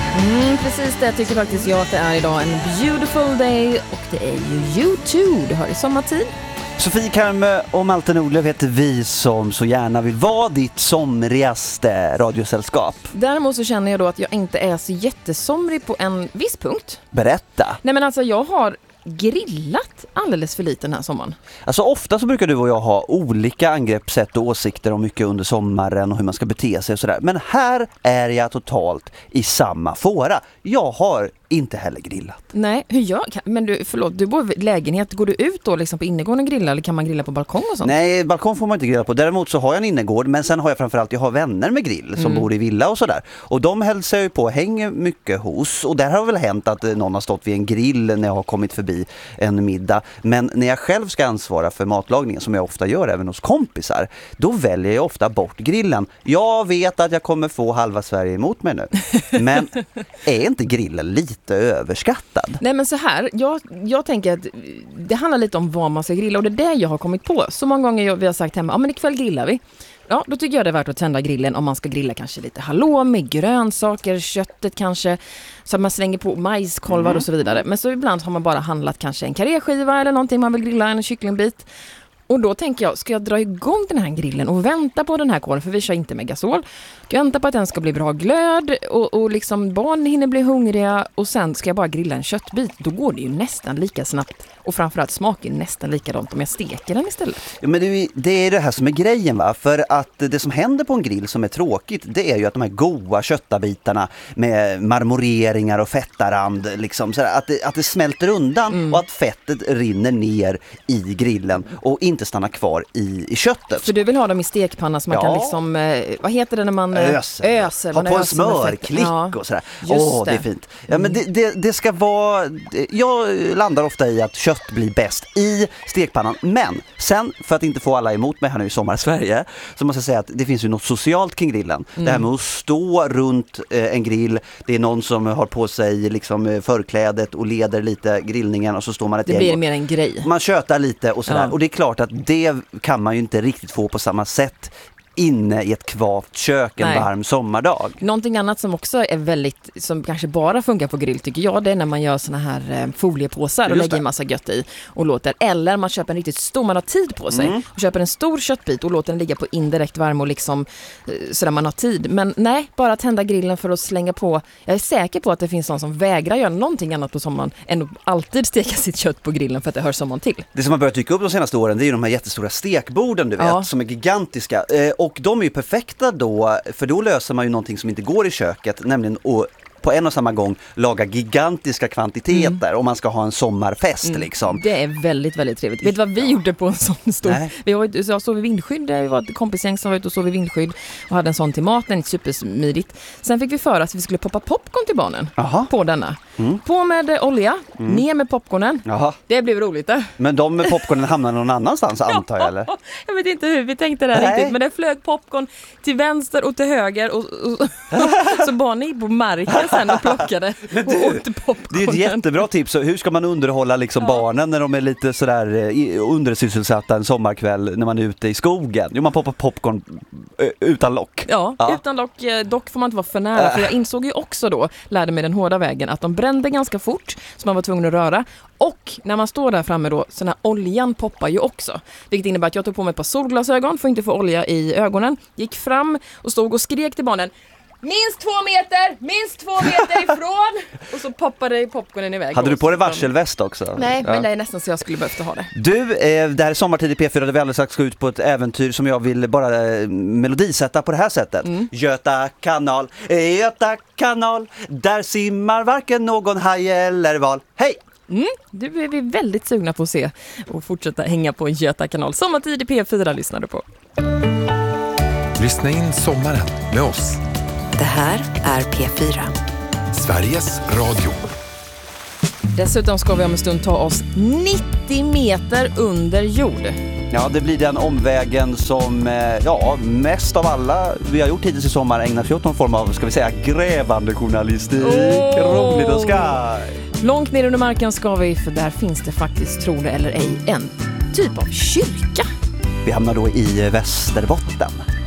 Precis det tycker faktiskt jag att det är idag. En beautiful day och det är ju U2. Du hör i sommartid. Sofie Karme och Malte Nordlöf heter vi som så gärna vill vara ditt somrigaste radiosällskap. Däremot så känner jag då att jag inte är så jättesomrig på en viss punkt. Berätta. Nej men alltså jag har grillat alldeles för lite den här sommaren. Alltså ofta så brukar du och jag ha olika angreppssätt och åsikter om mycket under sommaren och hur man ska bete sig och sådär. Men här är jag totalt i samma fåra. Jag har inte heller grillat. Nej, hur gör jag? Men du, förlåt, du bor i lägenhet. Går du ut då liksom på innergården och grilla eller kan man grilla på balkong och sånt? Nej, balkong får man inte grilla på. Däremot så har jag en innergård, men sen har jag framförallt, jag har vänner med grill som bor i villa och sådär. Och de hälsar ju på, hänger mycket hos. Och där har väl hänt att någon har stått vid en grill när jag har kommit förbi en middag. Men när jag själv ska ansvara för matlagningen, som jag ofta gör även hos kompisar, då väljer jag ofta bort grillen. Jag vet att jag kommer få halva Sverige emot mig nu. Men är inte grillen lite överskattad? Nej men så här, jag tänker att det handlar lite om vad man ska grilla och det är det jag har kommit på. Så många gånger vi har sagt hemma, ja men ikväll grillar vi. Ja, då tycker jag det är värt att tända grillen om man ska grilla kanske lite halloumi, grönsaker, köttet kanske, så att man slänger på majskolvar och så vidare. Men så ibland har man bara handlat kanske en karéskiva eller någonting man vill grilla, en kycklingbit. Och då tänker jag, ska jag dra igång den här grillen och vänta på den här kolen, för vi kör inte med gasol. Ska jag vänta på att den ska bli bra glöd och liksom barn hinner bli hungriga och sen ska jag bara grilla en köttbit. Då går det ju nästan lika snabbt och framförallt smakar nästan likadant om jag steker den istället. Ja, men det är det här som är grejen, va? För att det som händer på en grill som är tråkigt, det är ju att de här goda köttabitarna med marmoreringar och fettarand liksom, så att det smälter undan och att fettet rinner ner i grillen och inte stannar kvar i köttet. För du vill ha dem i stekpanna så man kan liksom, vad heter det när man öser? Ha på en smörklick och sådär. Det är fint. Ja, men det ska vara, jag landar ofta i att kött blir bäst i stekpannan. Men sen, för att inte få alla emot mig här nu i sommar i Sverige, så måste jag säga att det finns ju något socialt kring grillen. Det här med att stå runt en grill, det är någon som har på sig liksom förklädet och leder lite grillningen och så står man ett gäng. Det blir mer en grej. Man tjötar lite och sådär. Och det är klart att det kan man ju inte riktigt få på samma sätt inne i ett kvavt kök en varm sommardag. Någonting annat som också är väldigt, som kanske bara funkar på grill tycker jag, det är när man gör såna här foliepåsar och lägger en massa gött i och låter, eller man köper en riktigt stor, man har tid på sig och köper en stor köttbit och låter den ligga på indirekt värme och liksom sådär man har tid. Men nej, bara tända grillen för att slänga på. Jag är säker på att det finns någon som vägrar göra någonting annat på sommaren än att alltid steka sitt kött på grillen för att det hör sommaren till. Det som har börjat dyka upp de senaste åren, det är ju de här jättestora stekborden, du vet, som är gigantiska. Och de är ju perfekta då, för då löser man ju någonting som inte går i köket, nämligen att på en och samma gång laga gigantiska kvantiteter om man ska ha en sommarfest liksom. Det är väldigt, väldigt trevligt. Vet du vad vi gjorde på en sån stor? Jag sov i vindskydd, vi var ett kompisgäng som var ute och sov i vindskydd och hade en sån till maten, supersmidigt. Sen fick vi för att vi skulle poppa popcorn till barnen på denna. På med olja, ner med popcornen. Det blev roligt det. Men de med popcornen hamnar någon annanstans antar jag, eller? Jag vet inte hur vi tänkte det riktigt, men det flög popcorn till vänster och till höger och så barnen gick på marken sen och plockade och åkte popcorn. Det är ett jättebra tips. Hur ska man underhålla liksom barnen när de är lite sådär undersysselsatta en sommarkväll när man är ute i skogen? Jo, man poppar popcorn utan lock. Ja, utan lock. Dock får man inte vara för nära. För jag insåg ju också då, lärde mig den hårda vägen, att de brände ganska fort så man var tvungen att röra. Och när man står där framme då, så den här oljan poppar ju också. Vilket innebär att jag tog på mig ett par solglasögon för att inte få olja i ögonen. Gick fram och stod och skrek till barnen: minst 2 meter ifrån! Och så poppade popcornen iväg. Hade du på dig varselväst också? Nej, men det är nästan så jag skulle behövt ha det. Du, det här är sommartid i P4 där vi alldeles strax ska ut på ett äventyr som jag vill bara melodisätta på det här sättet. Göta kanal, där simmar varken någon haj eller val. Hej! Du är vi väldigt sugna på att se och fortsätta hänga på Göta kanal. Sommartid i P4 lyssnar du på. Lyssna in sommaren med oss. Det här är P4. Sveriges Radio. Dessutom ska vi om en stund ta oss 90 meter under jord. Ja, det blir den omvägen som mest av alla vi har gjort hittills i sommar ägnar sig åt någon form av, ska vi säga, grävande journalistik. Roligt och skoj! Långt ner under marken ska vi, för där finns det faktiskt, tro det eller ej, en typ av kyrka. Vi hamnar då i Västerbotten.